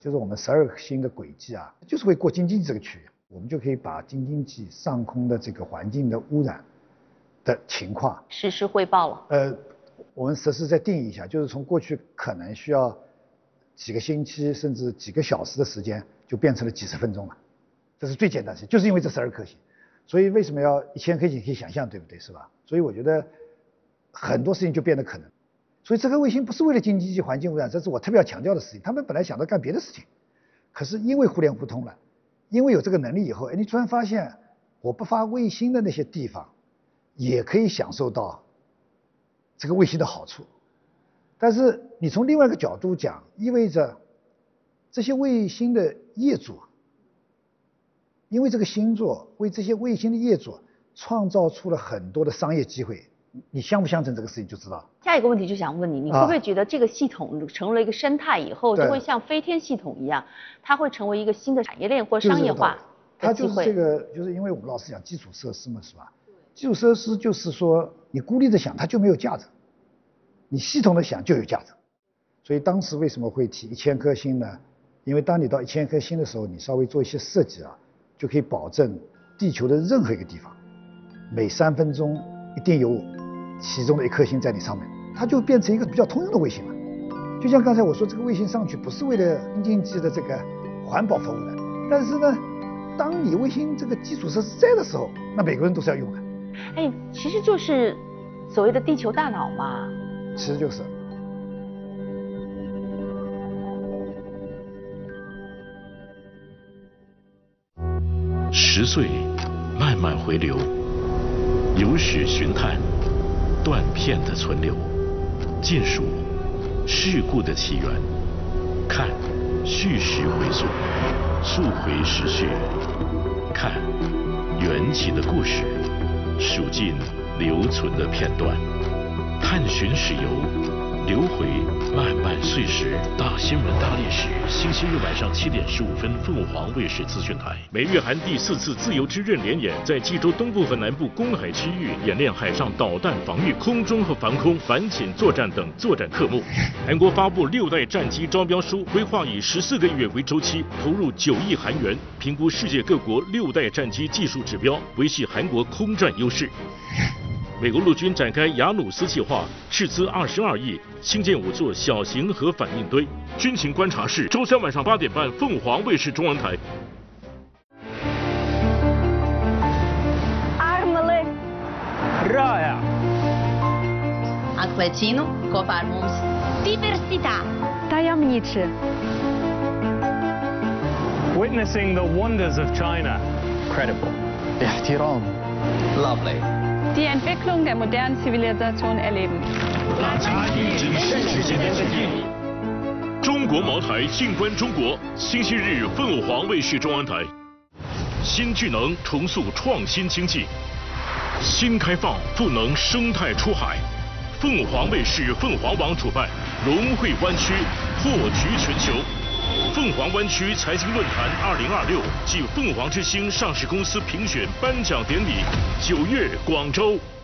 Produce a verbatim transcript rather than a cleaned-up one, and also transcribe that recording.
就是我们十二星的轨迹啊，就是为过京津冀这个区域，我们就可以把京津冀上空的这个环境的污染的情况实时汇报了。 呃，我们实时再定义一下，就是从过去可能需要几个星期甚至几个小时的时间，就变成了几十分钟了。这是最简单的事，就是因为这十二颗星。所以为什么要一千颗星？可以想象，对不对？是吧？所以我觉得很多事情就变得可能。所以这个卫星不是为了京津冀环境污染，这是我特别要强调的事情。他们本来想到干别的事情，可是因为互联互通了，因为有这个能力以后，哎，你突然发现我不发卫星的那些地方，也可以享受到这个卫星的好处。但是你从另外一个角度讲，意味着这些卫星的业主，因为这个星座为这些卫星的业主创造出了很多的商业机会，你相不相信这个事情就知道。 下一个问题就想问你，你会不会觉得这个系统成为了一个生态以后，就会像飞天系统一样，它会成为一个新的产业链或商业化的机会？ 它就是这个，就是因为我们老是讲基础设施嘛，是吧？基础设施就是说，你孤立的想它就没有价值，你系统的想就有价值。所以当时为什么会提一千颗星呢？因为当你到一千颗星的时候，你稍微做一些设计啊，就可以保证地球的任何一个地方，每三分钟一定有其中的一颗星在你上面，它就变成一个比较通用的卫星了。就像刚才我说，这个卫星上去不是为了京津冀的这个环保服务的，但是呢，当你卫星这个基础设施在的时候，那每个人都是要用的。 哎，其实就是所谓的地球大脑嘛。 其实就是。 十岁，慢慢回流，有史寻探，断片的存留，尽数事故的起源，看叙事回溯，溯回时序，看缘起的故事，数尽留存的片段，探寻史游，流回漫漫岁时。大新闻大历史，星期日晚上七点十五分，凤凰卫视资讯台。美日韩第四次自由之刃联演，在冀州东部和南部公海区域演练海上导弹防御、空中和防空、反潜作战等作战科目。韩国发布六代战机招标书，规划以十四个月为周期，投入九亿韩元，评估世界各国六代战机技术指标，维系韩国空战优势。美国陆军展开雅努斯计划，斥资二十二亿兴建五座小型核反应堆。军情观察室，周三晚上八点半，凤凰卫视中文台。 Armele. Raja. Anquettino, Cofarmums. Diversità. Tajemniczy. Witnessing the wonders of China. Credible. Ihtiram. Lovely. Die Entwicklung der modernen Zivilisation erleben. 大家一直是世界的记忆。中国茅台，静观中国。星期日，凤凰卫视中文台。新巨能重塑创新经济，新开放赋能生态出海。凤凰卫视、凤凰网主办龙汇湾区破局全球。凤凰湾区财经论坛二零二六暨凤凰之星上市公司评选颁奖典礼，九月广州。